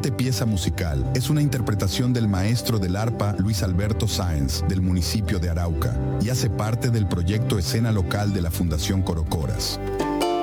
siguiente pieza musical es una interpretación del maestro del arpa Luis Alberto Sáenz, del municipio de Arauca, y hace parte del proyecto Escena Local de la Fundación Corocoras.